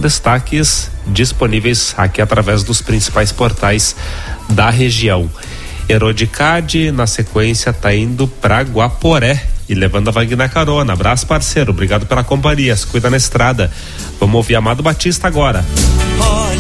destaques disponíveis aqui através dos principais portais da região. Herodicade, na sequência, tá indo para Guaporé e levando a Wagner na carona. Abraço, parceiro, obrigado pela companhia, se cuida na estrada. Vamos ouvir Amado Batista agora.